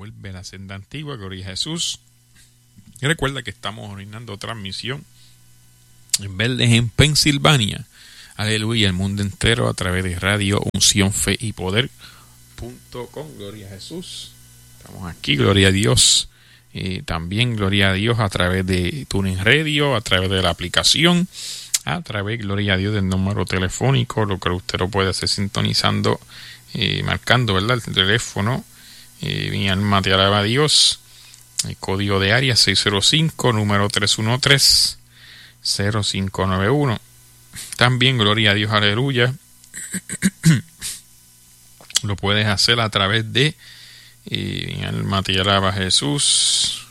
Vuelve la senda antigua, gloria a Jesús. Y recuerda que estamos originando transmisión en Verdes, en Pensilvania. Aleluya, el mundo entero a través de Radio Unción, Fe y Poder.com. Gloria a Jesús. Estamos aquí, gloria a Dios. También, gloria a Dios, a través de TuneIn Radio, a través de la aplicación, a través, gloria a Dios, del número telefónico, lo que usted lo puede hacer sintonizando, marcando, ¿verdad?, el teléfono. Mi alma te alaba a Dios. El código de área 605, número 313-0591. También, gloria a Dios, aleluya. Lo puedes hacer a través de mi alma te alaba a Jesús.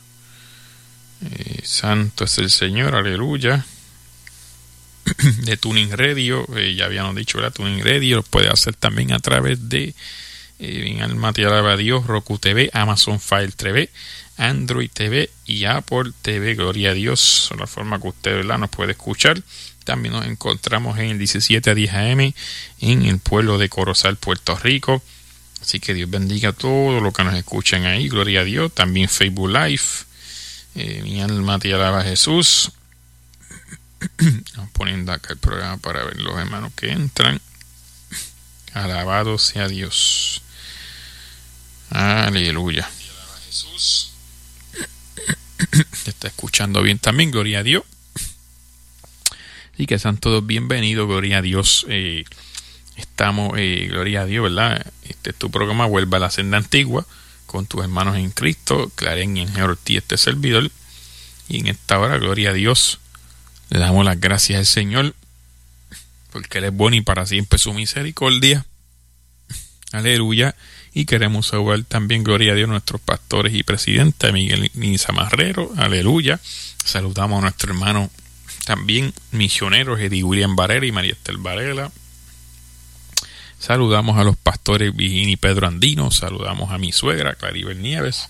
Santo es el Señor, aleluya. De TuneIn Radio, ya habíamos dicho, ¿verdad? TuneIn Radio lo puedes hacer también a través de mi alma te alaba a Dios, Roku TV, Amazon Fire TV, Android TV y Apple TV, gloria a Dios. Son la forma que usted, ¿verdad?, nos puede escuchar. También nos encontramos en el 17 a 10 AM en el pueblo de Corozal, Puerto Rico. Así que Dios bendiga a todos los que nos escuchan ahí, gloria a Dios. También Facebook Live, mi alma te alaba a Jesús. Vamos poniendo acá el programa para ver los hermanos que entran. Alabado sea Dios. Aleluya. Jesús. Te está escuchando bien también, gloria a Dios. Así que sean todos bienvenidos, gloria a Dios. Estamos, gloria a Dios, ¿verdad? Este es tu programa, Vuelve a la Senda Antigua, con tus hermanos en Cristo, Clarén y Ángel Ortiz, este servidor. Y en esta hora, gloria a Dios, le damos las gracias al Señor, porque Él es bueno y para siempre su misericordia. Aleluya. Y queremos saludar también, gloria a Dios, nuestros pastores y presidentes, Miguel Niza Marrero. Aleluya. Saludamos a nuestro hermano también misioneros, Eddie William Varela y María Estel Varela. Saludamos a los pastores Virginia y Pedro Andino. Saludamos a mi suegra, Claribel Nieves.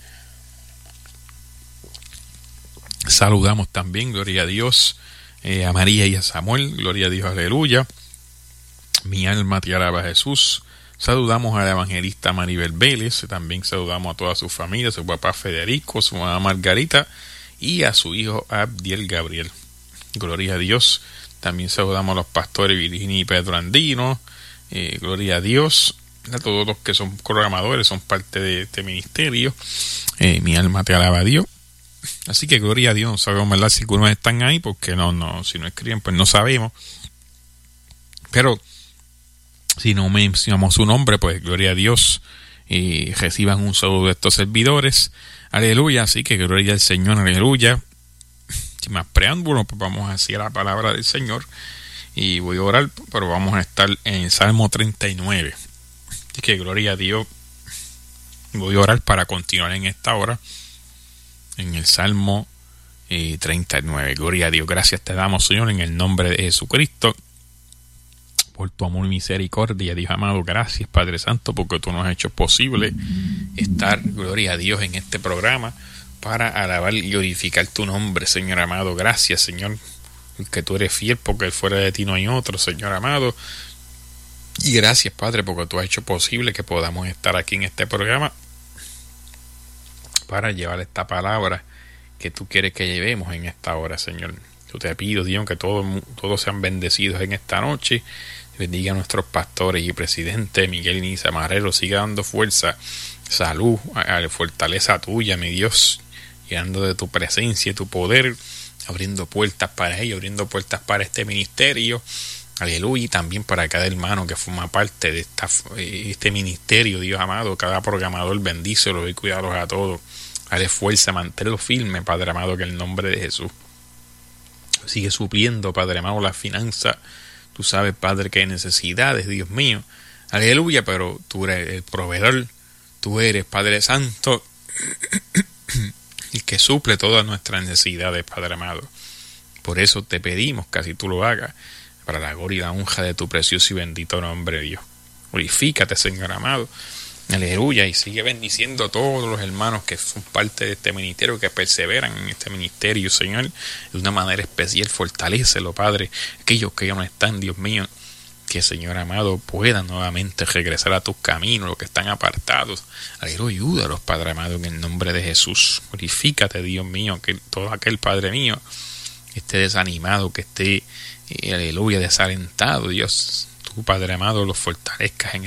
Saludamos también, gloria a Dios, a María y a Samuel. Gloria a Dios, aleluya. Mi alma te alaba a Jesús. Saludamos a la evangelista Maribel Vélez. También saludamos a toda su familia, su papá Federico, su mamá Margarita y a su hijo Abdiel Gabriel. Gloria a Dios. También saludamos a los pastores Virginia y Pedro Andino. Gloria a Dios. A todos los que son programadores, son parte de este ministerio. Mi alma te alaba a Dios. Así que gloria a Dios. No sabemos, ¿verdad?, si algunos están ahí, porque no, si no escriben, pues no sabemos. Pero si no mencionamos su nombre, pues gloria a Dios. Reciban un saludo de estos servidores. Aleluya. Así que gloria al Señor. Aleluya. Sin más preámbulos, pues vamos a decir la palabra del Señor. Y voy a orar, pero vamos a estar en el Salmo 39. Así que gloria a Dios. Voy a orar para continuar en esta hora. En el Salmo 39. Gloria a Dios. Gracias te damos, Señor, en el nombre de Jesucristo, por tu amor y misericordia. Dios amado, gracias, Padre Santo, porque tú nos has hecho posible estar, gloria a Dios, en este programa para alabar y glorificar tu nombre, Señor amado. Gracias, Señor, porque tú eres fiel, porque fuera de ti no hay otro, Señor amado. Y gracias, Padre, porque tú has hecho posible que podamos estar aquí en este programa para llevar esta palabra que tú quieres que llevemos en esta hora, Señor. Yo te pido, Dios, que todos sean bendecidos en esta noche. Bendiga a nuestros pastores y presidentes, Miguel Niza Marrero. Siga dando fuerza, salud, fortaleza tuya, mi Dios, llenando de tu presencia y tu poder, abriendo puertas para ellos, abriendo puertas para este ministerio. Aleluya. Y también para cada hermano que forma parte de este ministerio, Dios amado. Cada programador, bendícelos y cuídalos a todos. Dale fuerza, manténlo firme, Padre amado, que en el nombre de Jesús. Sigue supliendo, Padre amado, las finanzas. Tú sabes, Padre, que hay necesidades, Dios mío. Aleluya, pero tú eres el proveedor. Tú eres, Padre Santo, el que suple todas nuestras necesidades, Padre amado. Por eso te pedimos que así tú lo hagas, para la gloria y la honra de tu precioso y bendito nombre, Dios. Glorifícate, Señor amado. Aleluya. Y sigue bendiciendo a todos los hermanos que son parte de este ministerio, que perseveran en este ministerio, Señor, de una manera especial. Fortalécelo, Padre. Aquellos que ya no están, Dios mío, que, Señor amado, puedan nuevamente regresar a tus caminos, los que están apartados. Aleluya, ayúdalos, Padre amado, en el nombre de Jesús. Glorifícate, Dios mío, que todo aquel, Padre mío, que esté desanimado, que esté, aleluya, desalentado, Dios, tú, Padre amado, los fortalezcas en